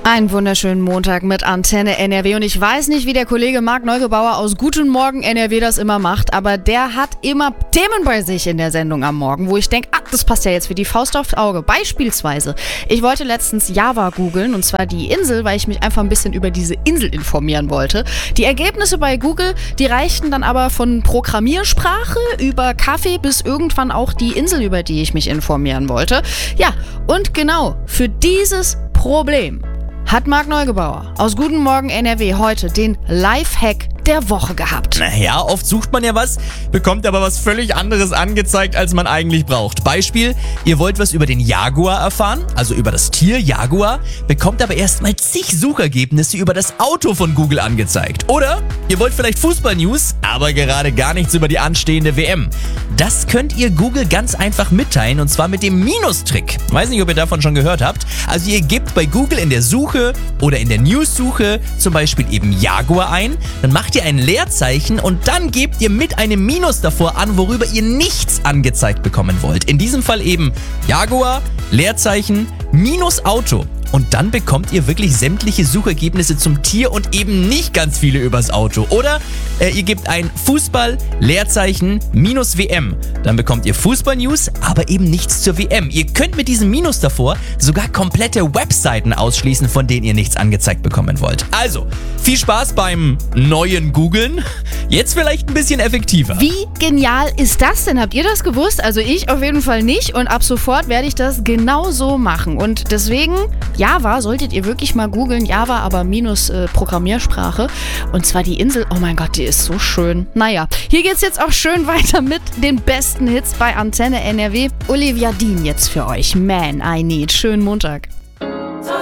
Einen wunderschönen Montag mit Antenne NRW und ich weiß nicht, wie der Kollege Marc Neugebauer aus Guten Morgen NRW das immer macht, aber der hat immer Themen bei sich in der Sendung am Morgen, wo ich denke, das passt ja jetzt wie die Faust aufs Auge. Beispielsweise, ich wollte letztens Java googeln und zwar die Insel, weil ich mich einfach ein bisschen über diese Insel informieren wollte. Die Ergebnisse bei Google, die reichten dann aber von Programmiersprache über Kaffee bis irgendwann auch die Insel, über die ich mich informieren wollte. Ja, und genau für dieses Problem hat Marc Neugebauer aus Guten Morgen NRW heute den Lifehack der Woche gehabt. Naja, oft sucht man ja was, bekommt aber was völlig anderes angezeigt, als man eigentlich braucht. Beispiel, ihr wollt was über den Jaguar erfahren, also über das Tier Jaguar, bekommt aber erstmal zig Suchergebnisse über das Auto von Google angezeigt. Oder ihr wollt vielleicht Fußball-News, aber gerade gar nichts über die anstehende WM. Das könnt ihr Google ganz einfach mitteilen und zwar mit dem Minustrick. Weiß nicht, ob ihr davon schon gehört habt. Also ihr gebt bei Google in der Suche oder in der News-Suche zum Beispiel eben Jaguar ein, dann macht ihr ein Leerzeichen und dann gebt ihr mit einem Minus davor an, worüber ihr nichts angezeigt bekommen wollt. In diesem Fall eben Jaguar, Leerzeichen, minus Auto. Und dann bekommt ihr wirklich sämtliche Suchergebnisse zum Tier und eben nicht ganz viele übers Auto. Oder ihr gebt ein Fußball, Leerzeichen, minus WM. Dann bekommt ihr Fußball-News, aber eben nichts zur WM. Ihr könnt mit diesem Minus davor sogar komplette Webseiten ausschließen, von denen ihr nichts angezeigt bekommen wollt. Also, viel Spaß beim neuen Googlen. Jetzt vielleicht ein bisschen effektiver. Wie genial ist das denn? Habt ihr das gewusst? Also ich auf jeden Fall nicht und ab sofort werde ich das genau so machen. Und deswegen Java solltet ihr wirklich mal googeln. Java, aber minus Programmiersprache. Und zwar die Insel. Oh mein Gott, die ist so schön. Naja, hier geht's jetzt auch schön weiter mit den besten Hits bei Antenne NRW. Olivia Dean jetzt für euch. Man, I Need. Schönen Montag.